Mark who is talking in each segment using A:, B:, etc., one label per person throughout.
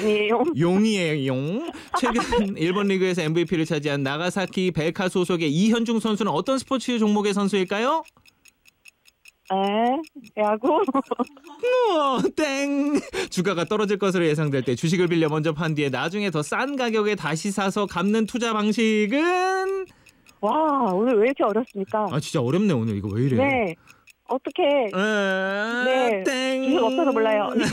A: 아니에요.
B: 용이에요. 최근 일본 리그에서 MVP를 차지한 나가사키 벨카 소속의 이현중 선수는 어떤 스포츠 종목의 선수일까요?
A: 야구.
B: 땡. 주가가 떨어질 것으로 예상될 때 주식을 빌려 먼저 판 뒤에 나중에 더 싼 가격에 다시 사서 갚는 투자 방식은?
A: 와, 오늘 왜 이렇게 어렵습니까?
B: 아, 진짜 어렵네 오늘. 이거 왜 이래?
A: 네. 어떻게? 네.
B: 땡.
A: 주식 없어서 몰라요. 네.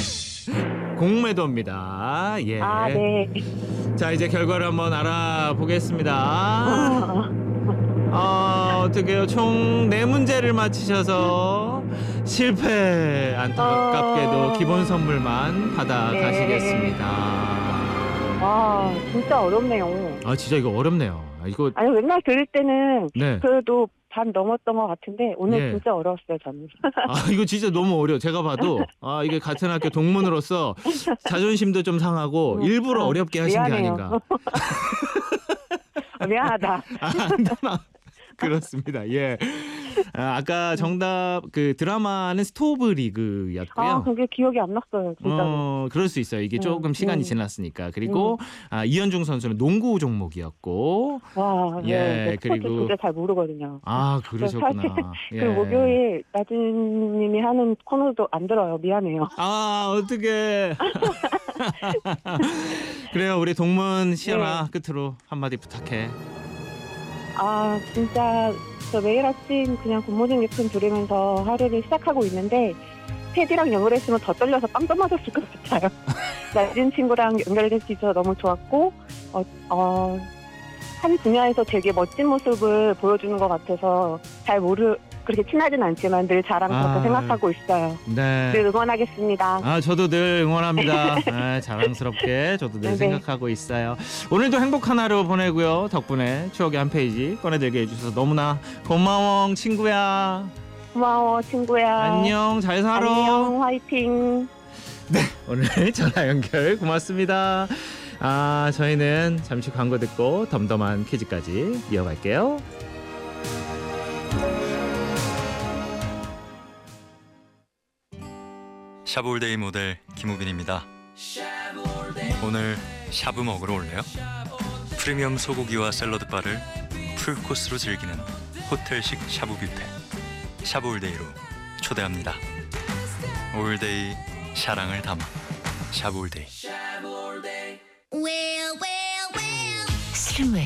B: 공매도입니다. 예.
A: 네.
B: 자, 이제 결과를 한번 알아보겠습니다. 어떻게요? 총 4문제를 맞히셔서 실패. 안타깝게도 기본 선물만 받아가시겠습니다.
A: 와, 진짜 어렵네요.
B: 아, 진짜 이거 어렵네요. 이거
A: 아니, 맨날 들을 때는
B: 네.
A: 그래도 반 넘었던 것 같은데 오늘
B: 예.
A: 진짜 어려웠어요, 저는.
B: 아, 이거 진짜 너무 어려워. 제가 봐도 이게 같은 학교 동문으로서 자존심도 좀 상하고 일부러 어렵게 하신
A: 미안해요.
B: 게 아닌가.
A: 미안하다.
B: 그렇습니다. 예. 아까 정답 그 드라마는 스토브 리그였고요.
A: 그게 기억이 안 났어요, 진짜로.
B: 그럴 수 있어요. 이게 조금 시간이 지났으니까. 그리고 이현중 선수는 농구 종목이었고.
A: 와,
B: 예, 그리고
A: 진짜 잘 모르거든요.
B: 아, 그러셨구나.
A: 사실
B: 예.
A: 그 목요일 나진님이 하는 코너도 안 들어요. 미안해요.
B: 아, 어떡해. 그래요. 우리 동문 시연아 끝으로 한마디 부탁해.
A: 진짜 저 매일 아침 그냥 굿모닝 FM 들으면서 하루를 시작하고 있는데 테디랑 연결했으면 더 떨려서 빵 떠맞았을 것 같아요. 나진 친구랑 연결될 수 있어서 너무 좋았고 한 분야에서 되게 멋진 모습을 보여주는 것 같아서 그렇게 친하진 않지만 늘 자랑스럽게 생각하고 있어요.
B: 네.
A: 늘 응원하겠습니다.
B: 저도 늘 응원합니다. 자랑스럽게 저도 늘 생각하고 있어요. 오늘도 행복한 하루 보내고요. 덕분에 추억의 한 페이지 꺼내들게 해주셔서 너무나 고마워 친구야.
A: 고마워 친구야.
B: 안녕, 잘 살아.
A: 안녕, 화이팅.
B: 네, 오늘 전화 연결 고맙습니다. 저희는 잠시 광고 듣고 덤덤한 퀴즈까지 이어갈게요.
C: 샤브올데이 모델 김우빈입니다. 오늘 샤브 먹으러 올래요? 프리미엄 소고기와 샐러드 바를 풀코스로 즐기는 호텔식 샤브 뷔페 샤브올데이로 초대합니다. 올데이 사랑을 담아 샤브올데이.
D: 슬림웨이.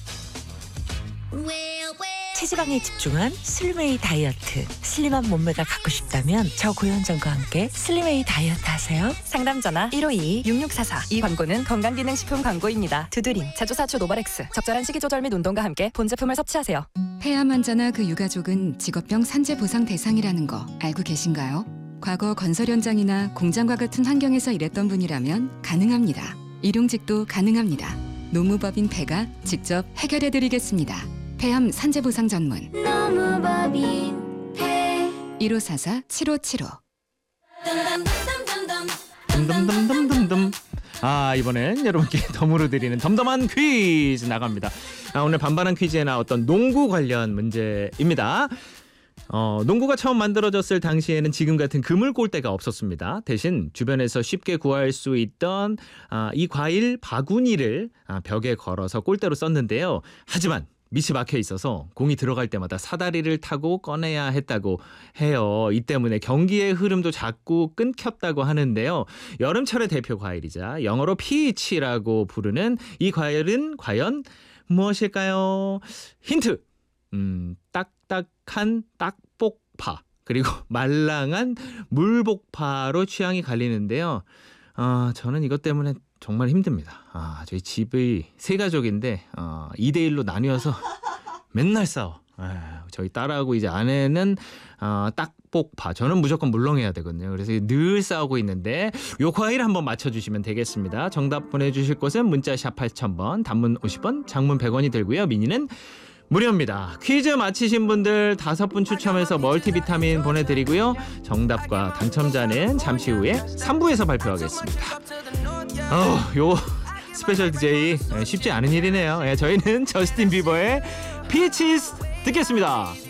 D: 체지방에 집중한 슬림웨이 다이어트. 슬림한 몸매가 갖고 싶다면 저 고현정과 함께 슬림웨이 다이어트 하세요.
E: 상담 전화 1522-6644. 이 광고는 건강기능식품 광고입니다. 두드림, 제조사추 노바렉스. 적절한 식이조절 및 운동과 함께 본 제품을 섭취하세요.
F: 폐암 환자나 그 유가족은 직업병 산재 보상 대상이라는 거 알고 계신가요? 과거 건설 현장이나 공장과 같은 환경에서 일했던 분이라면 가능합니다. 일용직도 가능합니다. 노무법인 폐가 직접 해결해드리겠습니다. 폐암 산재 보상 전문 노무법인 폐 1544-7575.
B: 덤덤덤덤덤덤. 이번엔 여러분께 덤으로 드리는 덤덤한 퀴즈 나갑니다. 오늘 반반한 퀴즈에 나왔던 농구 관련 문제입니다. 농구가 처음 만들어졌을 당시에는 지금 같은 그물 골대가 없었습니다. 대신 주변에서 쉽게 구할 수 있던 이 과일 바구니를 벽에 걸어서 골대로 썼는데요. 하지만 밑이 막혀 있어서 공이 들어갈 때마다 사다리를 타고 꺼내야 했다고 해요. 이 때문에 경기의 흐름도 자꾸 끊겼다고 하는데요. 여름철의 대표 과일이자 영어로 피치라고 부르는 이 과일은 과연 무엇일까요? 힌트! 딱딱한 딱복파 그리고 말랑한 물복파로 취향이 갈리는데요. 저는 이것 때문에 정말 힘듭니다. 저희 집이 세 가족인데 2대1로 나뉘어서 맨날 싸워. 저희 딸하고 이제 아내는 딱복파, 저는 무조건 물렁해야 되거든요. 그래서 늘 싸우고 있는데 요 과일 한번 맞춰주시면 되겠습니다. 정답 보내주실 곳은 문자샵 8000번, 단문 50원, 장문 100원이 들고요. 미니는 무료입니다. 퀴즈 맞히신 분들 5분 추첨해서 멀티비타민 보내드리고요. 정답과 당첨자는 잠시 후에 3부에서 발표하겠습니다. 요 스페셜 DJ 쉽지 않은 일이네요. 저희는 저스틴 비버의 Peaches 듣겠습니다.